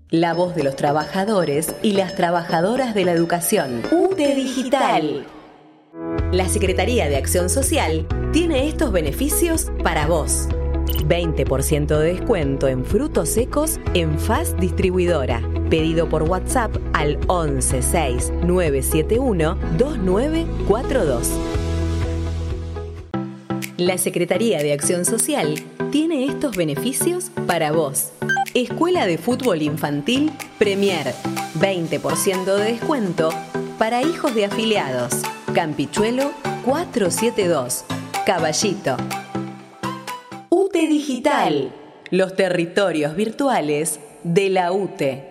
La voz de los trabajadores y las trabajadoras de la educación. UTE Digital. La Secretaría de Acción Social tiene estos beneficios para vos. 20% de descuento en frutos secos en FAS Distribuidora. Pedido por WhatsApp al 11 6 971 2942. La Secretaría de Acción Social tiene estos beneficios para vos. Escuela de Fútbol Infantil Premier. 20% de descuento para hijos de afiliados. Campichuelo 472. Caballito. UTE Digital. Los territorios virtuales de la UTE.